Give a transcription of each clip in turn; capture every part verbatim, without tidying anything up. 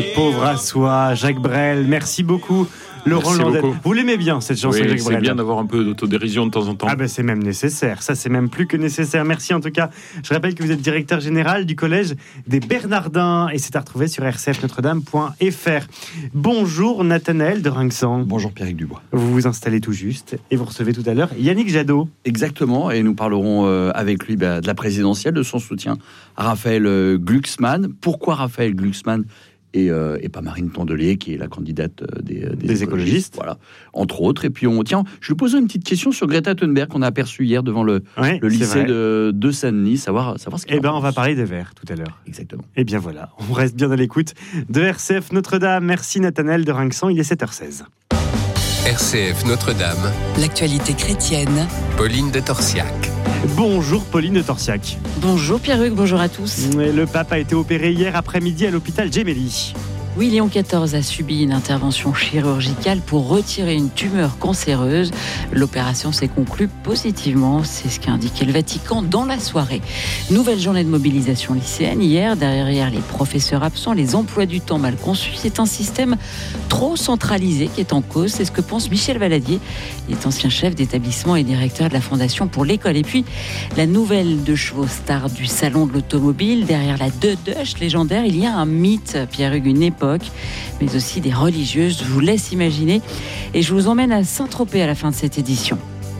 Pauvre à soi, Jacques Brel, merci beaucoup. Laurent Landel, vous l'aimez bien cette chanson, oui, Jacques Brel? C'est bien d'avoir un peu d'autodérision de temps en temps. Ah ben c'est même nécessaire, ça c'est même plus que nécessaire. Merci en tout cas. Je rappelle que vous êtes directeur général du collège des Bernardins et c'est à retrouver sur r c f notre dame point f r. Bonjour Nathanaël de Rinxan. Bonjour Pierrick Dubois. Vous vous installez tout juste et vous recevez tout à l'heure Yannick Jadot. Exactement, et nous parlerons euh, avec lui bah, de la présidentielle, de son soutien à Raphaël euh, Glucksmann. Pourquoi Raphaël Glucksmann Et, euh, et pas Marine Tondelier, qui est la candidate des, des, des écologistes. écologistes, voilà, entre autres. Et puis on tiens, je lui poserai une petite question sur Greta Thunberg qu'on a aperçue hier devant le, ouais, le lycée de, de Saint-Denis, savoir, savoir ce qu'il Eh ben, pense. on va parler des Verts tout à l'heure. Exactement. Et bien voilà, on reste bien à l'écoute de R C F Notre-Dame. Merci Nathanaël de Rinxan, il est sept heures seize. R C F Notre-Dame. L'actualité chrétienne. Pauline de Torsiac. Bonjour Pauline de Torsiac. Bonjour Pierruc, bonjour à tous. Le pape a été opéré hier après-midi à l'hôpital Gemelli. Oui, Léon quatorze a subi une intervention chirurgicale pour retirer une tumeur cancéreuse. L'opération s'est conclue positivement, c'est ce qu'a indiqué le Vatican dans la soirée. Nouvelle journée de mobilisation lycéenne hier, derrière les professeurs absents, les emplois du temps mal conçus. C'est un système trop centralisé qui est en cause, c'est ce que pense Michel Valadier. Il est ancien chef d'établissement et directeur de la Fondation pour l'école. Et puis, la nouvelle de chevaux star du salon de l'automobile, derrière la Deutsch légendaire, il y a un mythe, Pierre-Hugues, une époque, mais aussi des religieuses. Je vous laisse imaginer et je vous emmène à Saint-Tropez à la fin de cette édition.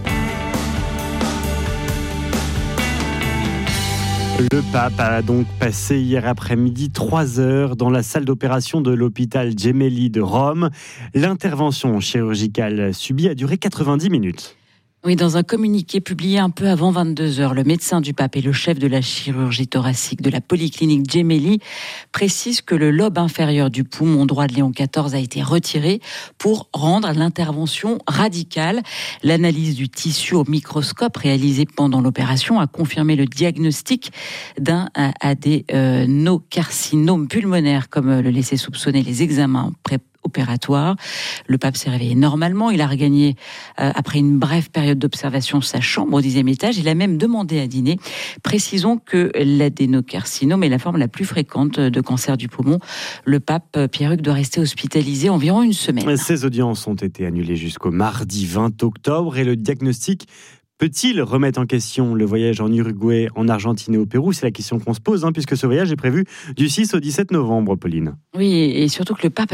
Le pape a donc passé hier après-midi trois heures dans la salle d'opération de l'hôpital Gemelli de Rome. L'intervention chirurgicale subie a duré quatre-vingt-dix minutes. Oui, dans un communiqué publié un peu avant vingt-deux heures, le médecin du pape et le chef de la chirurgie thoracique de la polyclinique Gemelli précisent que le lobe inférieur du poumon droit de Léon quatorze a été retiré pour rendre l'intervention radicale. L'analyse du tissu au microscope réalisée pendant l'opération a confirmé le diagnostic d'un adénocarcinome pulmonaire, comme le laissaient soupçonner les examens pré opératoire. Le pape s'est réveillé normalement. Il a regagné, euh, après une brève période d'observation, sa chambre au dixième étage. Il a même demandé à dîner. Précisons que l'adénocarcinome est la forme la plus fréquente de cancer du poumon. Le pape Pierre-Hugues doit rester hospitalisé environ une semaine. Ces audiences ont été annulées jusqu'au mardi vingt octobre et le diagnostic peut-il remettre en question le voyage en Uruguay, en Argentine et au Pérou? C'est la question qu'on se pose, hein, puisque ce voyage est prévu du six au dix-sept novembre, Pauline. Oui, et surtout que le pape